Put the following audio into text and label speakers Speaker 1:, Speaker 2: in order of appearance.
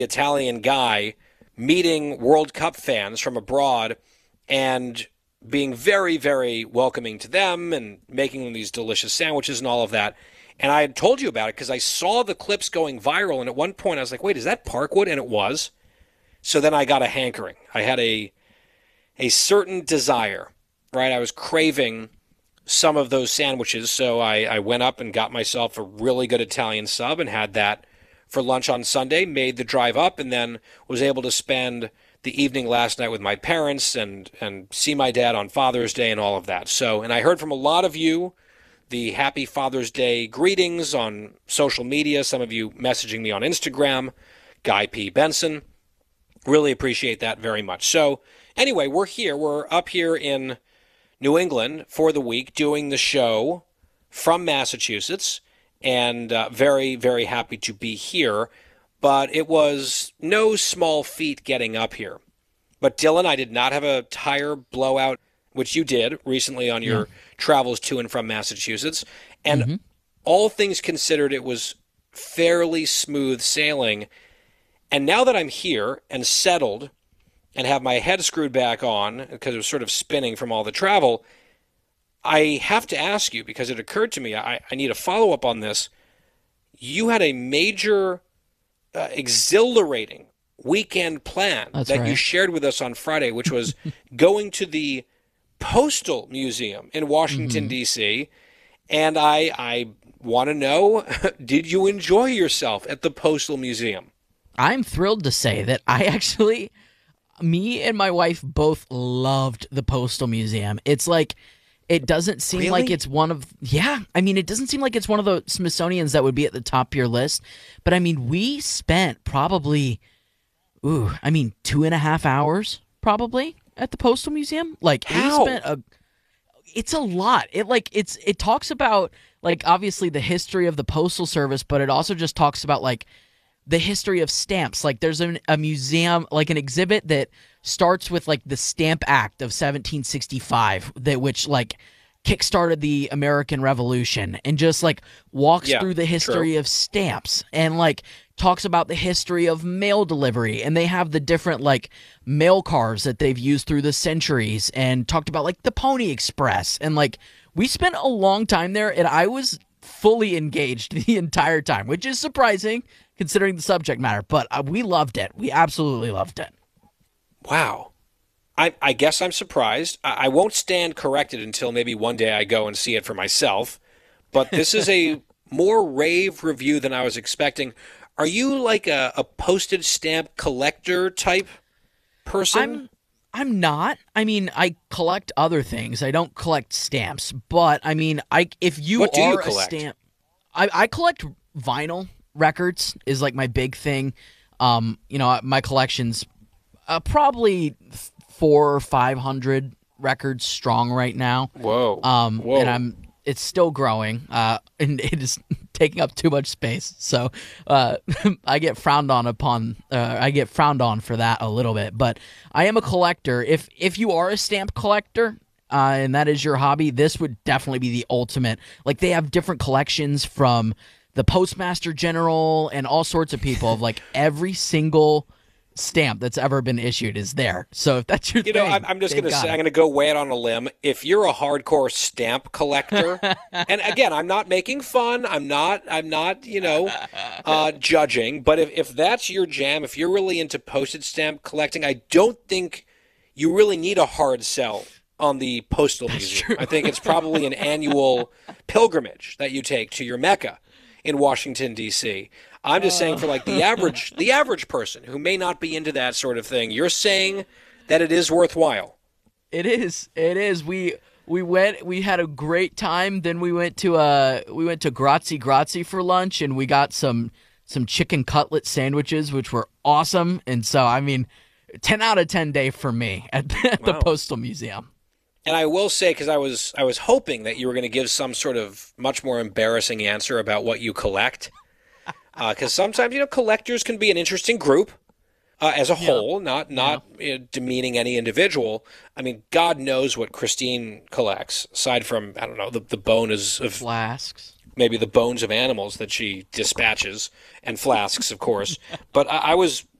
Speaker 1: Italian guy meeting World Cup fans from abroad and being very, very welcoming to them and making them these delicious sandwiches and all of that. And I had told you about it because I saw the clips going viral. And at one point I was like, wait, is that Parkwood? And it was. So then I got a hankering. I had a certain desire, right? I was craving some of those sandwiches. So I went up and got myself a really good Italian sub and had that for lunch on Sunday, made the drive up, and then was able to spend the evening last night with my parents and see my dad on Father's Day and all of that. So, and I heard from a lot of you the happy Father's Day greetings on social media, some of you messaging me on Instagram, Guy P. Benson. Really appreciate that very much. So anyway, we're here. We're up here in New England for the week doing the show from Massachusetts, and very, very happy to be here. But it was no small feat getting up here. But Dylan, I did not have a tire blowout, which you did recently on your travels to and from Massachusetts. And all things considered, it was fairly smooth sailing. And now that I'm here and settled and have my head screwed back on because it was sort of spinning from all the travel, I have to ask you, because it occurred to me, I need a follow-up on this. You had a major, exhilarating weekend plan you shared with us on Friday, which was going to the Postal Museum in Washington, D.C., and I want to know, did you enjoy yourself at the Postal Museum?
Speaker 2: I'm thrilled to say that me and my wife both loved the Postal Museum. It's like, it doesn't seem like it's one of, it doesn't seem like it's one of the Smithsonian's that would be at the top of your list. But I mean, we spent probably, 2.5 hours probably at the Postal Museum. Like,
Speaker 1: how?
Speaker 2: It's a lot. It talks about, like, obviously the history of the Postal Service, but it also just talks about, like, the history of stamps. Like, there's a museum, like an exhibit that starts with, like, the Stamp Act of 1765, which like kickstarted the American Revolution, and just like walks through the history of stamps, and like talks about the history of mail delivery, and they have the different like mail cars that they've used through the centuries, and talked about like the Pony Express. And like, we spent a long time there, and I was fully engaged the entire time, which is surprising considering the subject matter, but we loved it. We absolutely loved it.
Speaker 1: Wow. I guess I'm surprised. I won't stand corrected until maybe one day I go and see it for myself, but this is a more rave review than I was expecting. Are you like a postage stamp collector type person?
Speaker 2: I'm not. I mean, I collect other things. I don't collect stamps, but I mean, if you
Speaker 1: what do
Speaker 2: are
Speaker 1: you
Speaker 2: a
Speaker 1: collect?
Speaker 2: stamp, I collect vinyl records is like my big thing. My collection's probably 400 or 500 records strong right now.
Speaker 1: Whoa. Whoa.
Speaker 2: And it's still growing, and it is taking up too much space. So I get frowned on for that a little bit. But I am a collector. If you are a stamp collector, and that is your hobby, this would definitely be the ultimate. Like, they have different collections from the Postmaster General and all sorts of people of like every single stamp that's ever been issued is there. So if that's your thing,
Speaker 1: I'm just going to say, I'm going to go way out on a limb. If you're a hardcore stamp collector, and again, I'm not making fun, I'm not, judging, but if that's your jam, if you're really into postage stamp collecting, I don't think you really need a hard sell on the Postal Museum.
Speaker 2: True.
Speaker 1: I think it's probably an annual pilgrimage that you take to your Mecca in Washington, D.C. I'm just saying, for like the average person who may not be into that sort of thing, you're saying that it is worthwhile.
Speaker 2: It is. We had a great time. Then we went to Grazie for lunch, and we got some chicken cutlet sandwiches, which were awesome. And so, I mean, 10 out of 10 day for me at the Postal Museum.
Speaker 1: And I will say, because I was hoping that you were going to give some sort of much more embarrassing answer about what you collect. Because sometimes, collectors can be an interesting group as a whole, not demeaning any individual. I mean, God knows what Christine collects, aside from, I don't know, the bonus of
Speaker 2: flasks.
Speaker 1: maybe the bones of animals that she dispatches, and flasks, of course. But I was